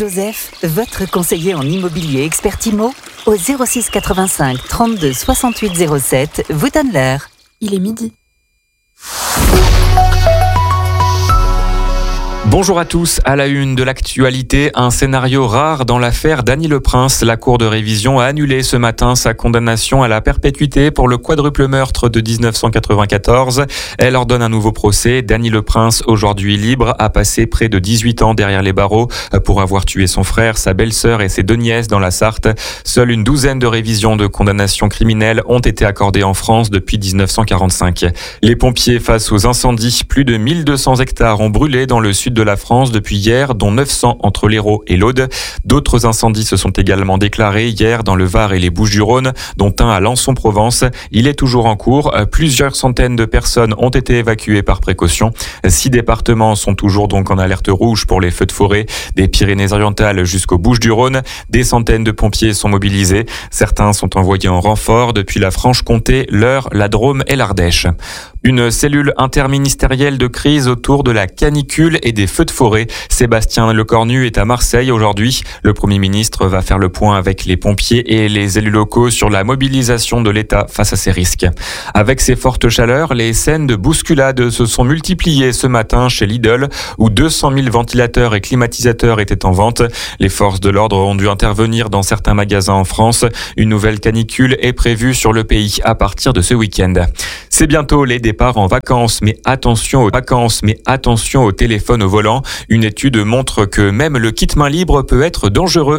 Joseph, votre conseiller en immobilier expert IMO, au 06 85 32 68 07, vous donne l'heure. Il est midi. Bonjour à tous, à la une de l'actualité, un scénario rare dans l'affaire Dany Le Prince. La Cour de révision a annulé ce matin sa condamnation à la perpétuité pour le quadruple meurtre de 1994. Elle ordonne un nouveau procès. Dany Le Prince, aujourd'hui libre, a passé près de 18 ans derrière les barreaux pour avoir tué son frère, sa belle-sœur et ses deux nièces dans la Sarthe. Seule une douzaine de révisions de condamnations criminelles ont été accordées en France depuis 1945. Les pompiers face aux incendies, plus de 1200 hectares ont brûlé dans le sud de la France depuis hier, dont 900 entre l'Hérault et l'Aude. D'autres incendies se sont également déclarés hier dans le Var et les Bouches-du-Rhône, dont un à Lançon-Provence. Il est toujours en cours. Plusieurs centaines de personnes ont été évacuées par précaution. 6 départements sont toujours donc en alerte rouge pour les feux de forêt, des Pyrénées-Orientales jusqu'aux Bouches-du-Rhône. Des centaines de pompiers sont mobilisés. Certains sont envoyés en renfort depuis la Franche-Comté, l'Eure, la Drôme et l'Ardèche. Une cellule interministérielle de crise autour de la canicule et des feux de forêt. Sébastien Lecornu est à Marseille aujourd'hui. Le Premier ministre va faire le point avec les pompiers et les élus locaux sur la mobilisation de l'État face à ces risques. Avec ces fortes chaleurs, les scènes de bousculade se sont multipliées ce matin chez Lidl, où 200 000 ventilateurs et climatisateurs étaient en vente. Les forces de l'ordre ont dû intervenir dans certains magasins en France. Une nouvelle canicule est prévue sur le pays à partir de ce week-end. C'est bientôt les départs en vacances, mais attention au téléphone au volant. Une étude montre que même le kit main libre peut être dangereux.